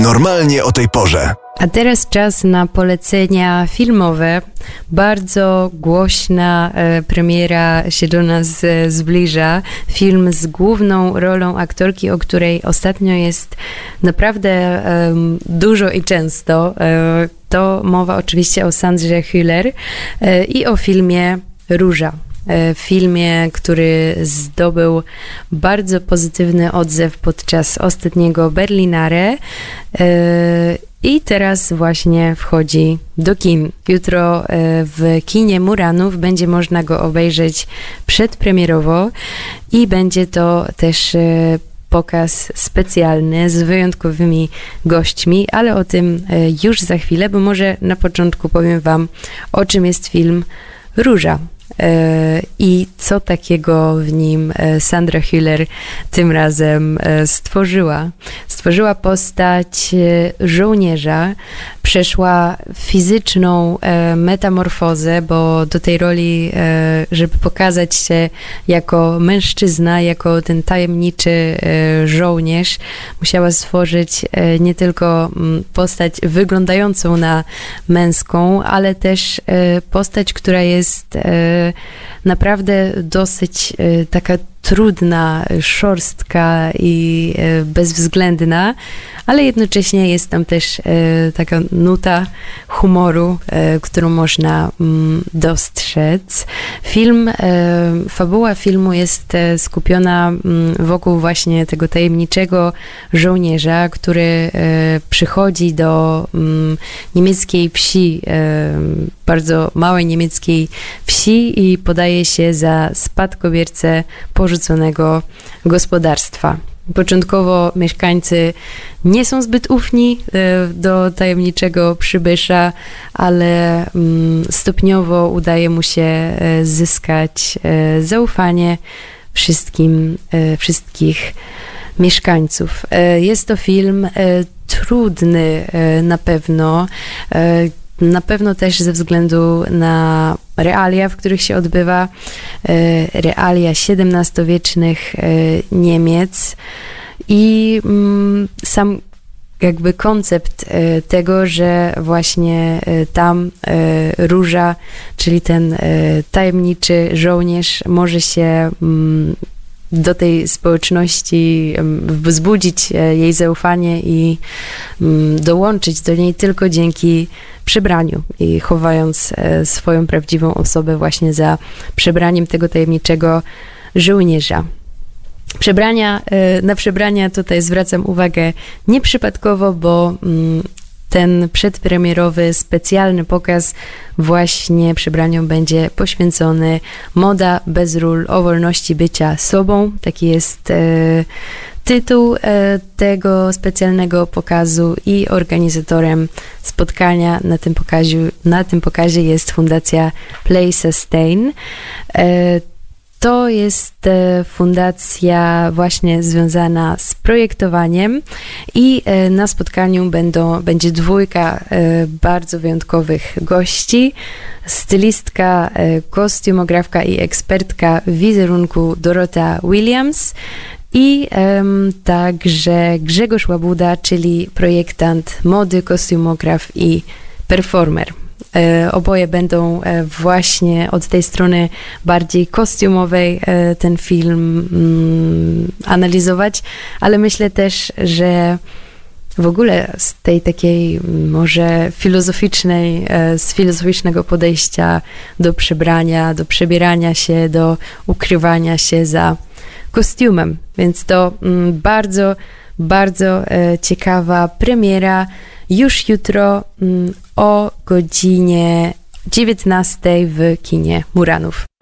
Normalnie o tej porze. A teraz czas na polecenia filmowe. Bardzo głośna premiera się do nas zbliża. Film z główną rolą aktorki, o której ostatnio jest naprawdę dużo i często. To mowa oczywiście o Sandrze Hüller i o filmie Róża. Filmie, który zdobył bardzo pozytywny odzew podczas ostatniego Berlinare i teraz właśnie wchodzi do kin. Jutro w kinie Muranów będzie można go obejrzeć przedpremierowo i będzie to też pokaz specjalny z wyjątkowymi gośćmi, ale o tym już za chwilę, bo może na początku powiem wam, o czym jest film Róża. I co takiego w nim Sandra Hüller tym razem stworzyła. Stworzyła postać żołnierza, przeszła fizyczną metamorfozę, bo do tej roli, żeby pokazać się jako mężczyzna, jako ten tajemniczy żołnierz, musiała stworzyć nie tylko postać wyglądającą na męską, ale też postać, która jest naprawdę dosyć taka trudna, szorstka i bezwzględna, ale jednocześnie jest tam też taka nuta humoru, którą można dostrzec. Fabuła filmu jest skupiona wokół właśnie tego tajemniczego żołnierza, który przychodzi do niemieckiej wsi, bardzo małej niemieckiej wsi i podaje się za spadkobiercę porzuconego gospodarstwa. Początkowo mieszkańcy nie są zbyt ufni do tajemniczych przybysza, ale stopniowo udaje mu się zyskać zaufanie wszystkich mieszkańców. Jest to film trudny na pewno też ze względu na realia, w których się odbywa, realia XVII-wiecznych Niemiec i sam jakby koncept tego, że właśnie tam Róża, czyli ten tajemniczy żołnierz może się do tej społeczności wzbudzić jej zaufanie i dołączyć do niej tylko dzięki przebraniu i chowając swoją prawdziwą osobę właśnie za przebraniem tego tajemniczego żołnierza. Na przebrania tutaj zwracam uwagę nieprzypadkowo, bo ten przedpremierowy, specjalny pokaz właśnie przebraniom będzie poświęcony. Moda bez ról o wolności bycia sobą. Taki jest tytuł tego specjalnego pokazu i organizatorem spotkania na tym pokazie jest Fundacja Play Sustain. To jest fundacja właśnie związana z projektowaniem i na spotkaniu będzie dwójka bardzo wyjątkowych gości. Stylistka, kostiumografka i ekspertka wizerunku Dorota Williams i także Grzegorz Łabuda, czyli projektant mody, kostiumograf i performer. Oboje będą właśnie od tej strony bardziej kostiumowej ten film analizować, ale myślę też, że w ogóle z tej takiej może z filozoficznego podejścia do przebrania, do przebierania się, do ukrywania się za kostiumem. Więc to bardzo, bardzo ciekawa premiera już jutro o godzinie 19 w kinie Muranów.